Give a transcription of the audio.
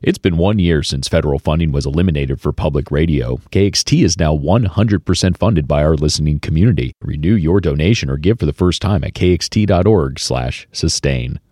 It's been 1 year since federal funding was eliminated for public radio. KXT is now 100% funded by our listening community. Renew your donation or give for the first time at kxt.org/sustain.